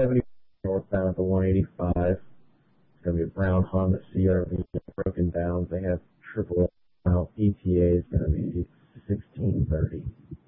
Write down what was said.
70 northbound at the 185. It's going to be a brown Honda CRV broken down. They have triple ETA is going to be 1630.